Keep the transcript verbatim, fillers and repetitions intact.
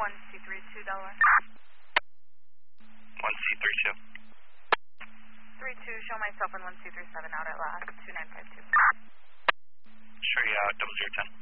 one C three two Delaware. one C three two. three two, show myself on one C three seven out at last, two nine five two. Sure, you out, double zero ten.